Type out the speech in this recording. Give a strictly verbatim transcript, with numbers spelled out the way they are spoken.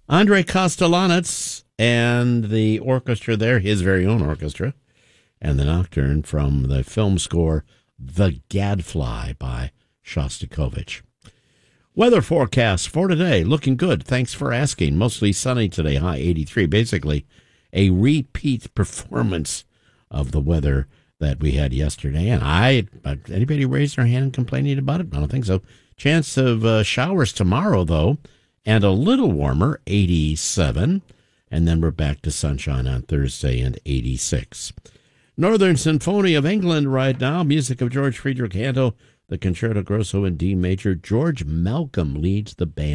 Andre Kostelanetz and the orchestra there, his very own orchestra, and the nocturne from the film score The Gadfly by Shostakovich. Weather forecast for today, looking good. Thanks for asking. Mostly sunny today, high eighty-three. Basically, a repeat performance of the weather that we had yesterday. And I, anybody raise their hand complaining about it? I don't think so. Chance of uh, showers tomorrow, though, and a little warmer, eighty-seven. And then we're back to sunshine on Thursday and eighty-six. Northern Symphony of England right now. Music of George Friedrich Handel, the Concerto Grosso in D major. George Malcolm leads the band.